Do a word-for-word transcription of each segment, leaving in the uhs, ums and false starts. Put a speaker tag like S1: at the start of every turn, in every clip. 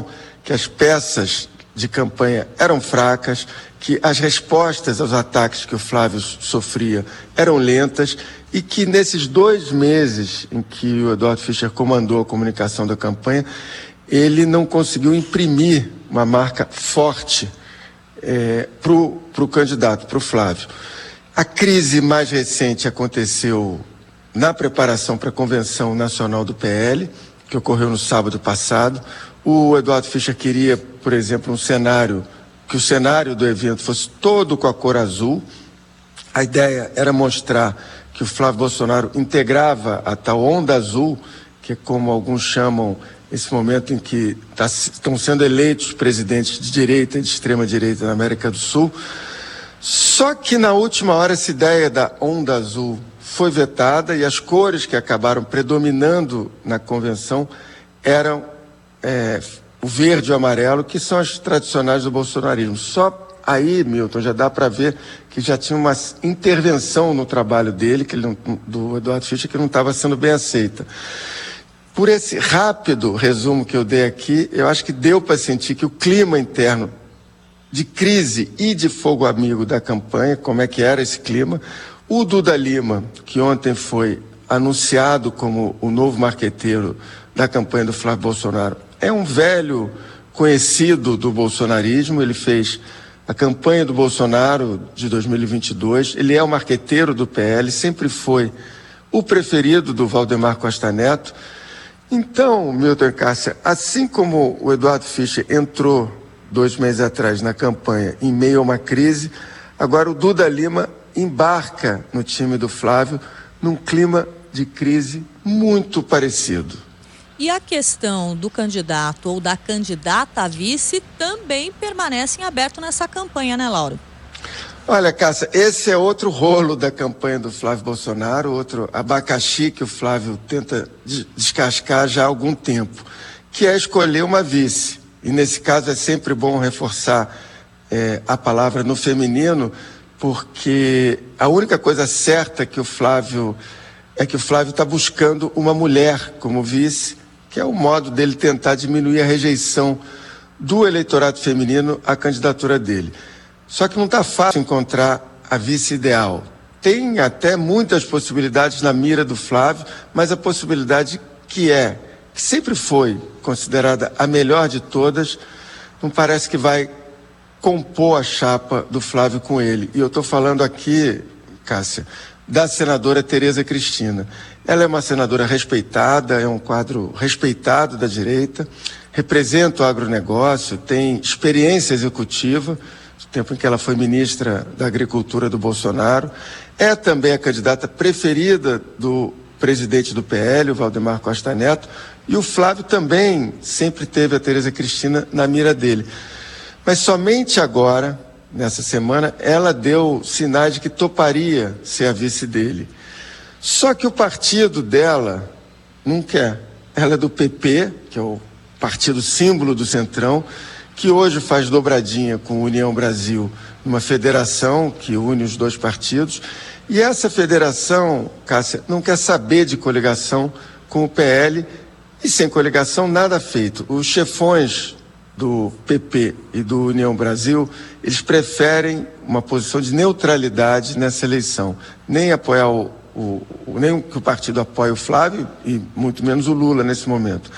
S1: que as peças de campanha eram fracas, que as respostas aos ataques que o Flávio sofria eram lentas e que nesses dois meses em que o Eduardo Fischer comandou a comunicação da campanha, ele não conseguiu imprimir uma marca forte é, para o candidato, para o Flávio. A crise mais recente aconteceu na preparação para a Convenção Nacional do P L, que ocorreu no sábado passado. O Eduardo Fischer queria, por exemplo, um cenário, que o cenário do evento fosse todo com a cor azul. A ideia era mostrar que o Flávio Bolsonaro integrava a tal onda azul, que é como alguns chamam esse momento em que tá, estão sendo eleitos presidentes de direita e de extrema direita na América do Sul. Só que na última hora essa ideia da onda azul foi vetada e as cores que acabaram predominando na convenção eram é, o verde e o amarelo, que são as tradicionais do bolsonarismo. Só aí, Milton, já dá para ver que já tinha uma intervenção no trabalho dele, que ele não, do Eduardo Fischer, que não estava sendo bem aceita. Por esse rápido resumo que eu dei aqui, eu acho que deu para sentir que o clima interno de crise e de fogo amigo da campanha, como é que era esse clima. O Duda Lima, que ontem foi anunciado como o novo marqueteiro da campanha do Flávio Bolsonaro, é um velho conhecido do bolsonarismo. Ele fez a campanha do Bolsonaro de dois mil e vinte e dois, ele é o marqueteiro do P L, sempre foi o preferido do Valdemar Costa Neto. Então, Milton e Cássia, assim como o Eduardo Fischer entrou dois meses atrás na campanha em meio a uma crise, agora o Duda Lima embarca no time do Flávio num clima de crise muito parecido.
S2: E a questão do candidato ou da candidata a vice também permanece em aberto nessa campanha, né, Lauro?
S1: Olha, Cássia, esse é outro rolo da campanha do Flávio Bolsonaro, outro abacaxi que o Flávio tenta descascar já há algum tempo, que é escolher uma vice. E nesse caso é sempre bom reforçar é, a palavra no feminino, porque a única coisa certa que o Flávio é que o Flávio está buscando uma mulher como vice, que é o modo dele tentar diminuir a rejeição do eleitorado feminino à candidatura dele. Só que não está fácil encontrar a vice ideal. Tem até muitas possibilidades na mira do Flávio, mas a possibilidade que é, que sempre foi considerada a melhor de todas, não parece que vai compor a chapa do Flávio com ele. E eu estou falando aqui, Cássia, da senadora Tereza Cristina. Ela é uma senadora respeitada, é um quadro respeitado da direita, representa o agronegócio, tem experiência executiva, no tempo em que ela foi ministra da Agricultura do Bolsonaro, é também a candidata preferida do presidente do P L, o Valdemar Costa Neto, e o Flávio também sempre teve a Tereza Cristina na mira dele. Mas somente agora, nessa semana, ela deu sinais de que toparia ser a vice dele. Só que o partido dela não quer. Ela é do P P, que é o partido símbolo do Centrão, que hoje faz dobradinha com a União Brasil, uma federação que une os dois partidos. E essa federação, Cássia, não quer saber de coligação com o P L, e sem coligação nada feito. Os chefões do P P e do União Brasil, eles preferem uma posição de neutralidade nessa eleição. Nem apoiar o, o, o nem que o partido apoie o Flávio e muito menos o Lula nesse momento.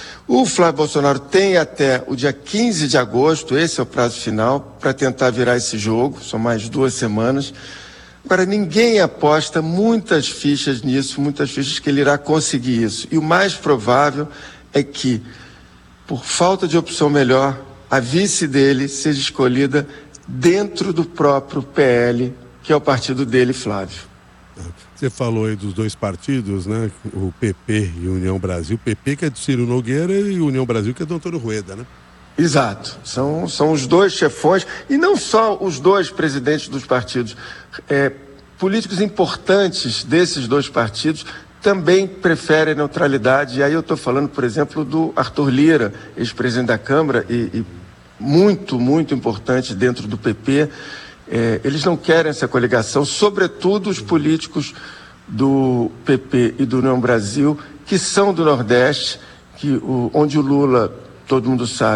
S1: O Flávio Bolsonaro tem até o dia quinze de agosto, esse é o prazo final, para tentar virar esse jogo, são mais duas semanas. Agora, ninguém aposta muitas fichas nisso, muitas fichas que ele irá conseguir isso. E o mais provável é que, por falta de opção melhor, a vice dele seja escolhida dentro do próprio P L, que é o partido dele, Flávio.
S3: Você falou aí dos dois partidos, né? O P P e União Brasil. O P P que é do Ciro Nogueira e o União Brasil que é do Antônio Rueda, né?
S1: Exato. São, são os dois chefões, e não só os dois presidentes dos partidos. É, políticos importantes desses dois partidos também preferem neutralidade. E aí eu estou falando, por exemplo, do Arthur Lira, ex-presidente da Câmara e, e muito, muito importante dentro do P P. É, eles não querem essa coligação, sobretudo os políticos do P P e do União Brasil, que são do Nordeste, que o, onde o Lula, todo mundo sabe,